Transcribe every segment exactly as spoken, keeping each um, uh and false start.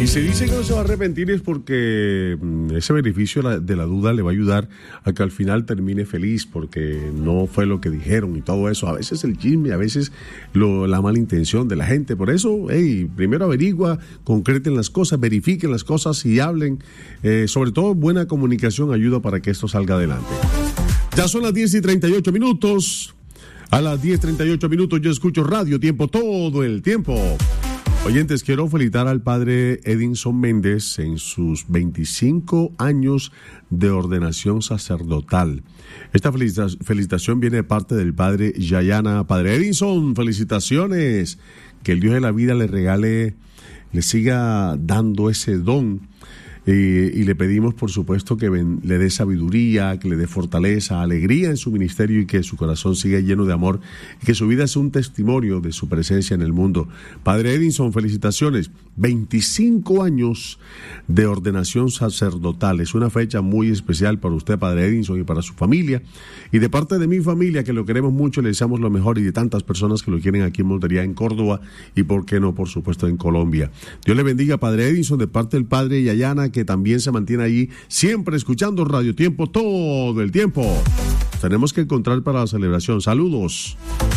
Y se dice que no se va a arrepentir es porque ese beneficio de la duda le va a ayudar a que al final termine feliz, porque no fue lo que dijeron y todo eso. A veces el chisme, a veces lo, la mala intención de la gente. Por eso, hey, primero averigua, concreten las cosas, verifiquen las cosas y hablen. Eh, sobre todo, buena comunicación ayuda para que esto salga adelante. Ya son las diez y treinta y ocho minutos. A las diez y treinta y ocho minutos yo escucho Radio Tiempo todo el tiempo. Oyentes, quiero felicitar al padre Edinson Méndez en sus veinticinco años de ordenación sacerdotal. Esta felicitación viene de parte del padre Yayana. Padre Edinson, felicitaciones. Que el Dios de la vida le regale, le siga dando ese don. Eh, y le pedimos, por supuesto, que ven, le dé sabiduría, que le dé fortaleza, alegría en su ministerio y que su corazón siga lleno de amor y que su vida sea un testimonio de su presencia en el mundo. Padre Edinson, felicitaciones. veinticinco años de ordenación sacerdotal. Es una fecha muy especial para usted, Padre Edinson, y para su familia. Y de parte de mi familia, que lo queremos mucho, le deseamos lo mejor, y de tantas personas que lo quieren aquí en Montería, en Córdoba y, por qué no, por supuesto, en Colombia. Dios le bendiga, Padre Edinson, de parte del Padre Yayana, que también se mantiene allí, siempre escuchando Radio Tiempo todo el tiempo. Tenemos que encontrar para la celebración. Saludos.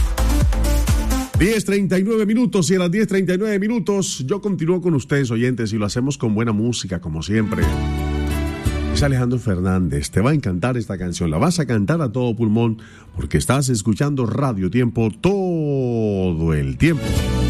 diez treinta y nueve minutos, y a las diez treinta y nueve minutos yo continúo con ustedes, oyentes, y lo hacemos con buena música, como siempre. Es Alejandro Fernández. Te va a encantar esta canción, la vas a cantar a todo pulmón, porque estás escuchando Radio Tiempo todo el tiempo.